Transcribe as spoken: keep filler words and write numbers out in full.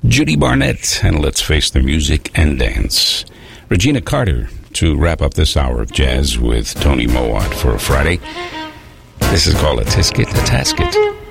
Judy Barnett, and Let's Face the Music and Dance. Regina Carter to wrap up this hour of jazz with Tony Mowat for a Friday. This is called A Tisket, A Tasket.